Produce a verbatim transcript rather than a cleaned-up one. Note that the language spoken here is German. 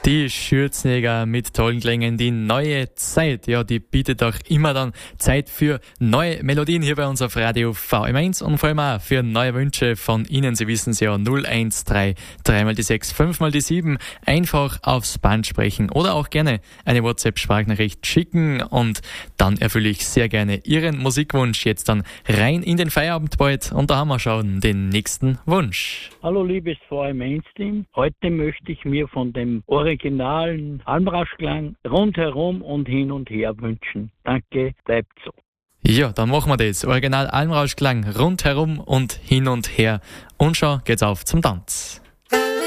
Die Schürzenjäger mit tollen Klängen, die neue Zeit, ja, die bietet auch immer dann Zeit für neue Melodien hier bei uns auf Radio V M eins und vor allem auch für neue Wünsche von Ihnen. Sie wissen es ja, null eins drei, drei mal die sechs, fünf mal die sieben, einfach aufs Band sprechen oder auch gerne eine WhatsApp-Sprachnachricht schicken und dann erfülle ich sehr gerne Ihren Musikwunsch jetzt dann rein in den Feierabend bald und da haben wir schon den nächsten Wunsch. Hallo liebes V M eins-Team, heute möchte ich mir von dem originalen Almrauschklang rundherum und hin und her wünschen. Danke, bleibt so. Ja, dann machen wir das. Original Almrauschklang rundherum und hin und her. Und schon geht's auf zum Tanz.